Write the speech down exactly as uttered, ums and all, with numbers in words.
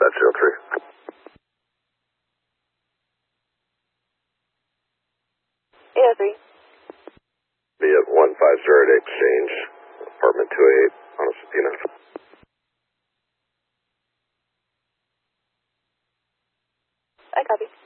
dispatch zero three. eight oh three. Be at one five zero eight Exchange, apartment two eight on a subpoena. I copy.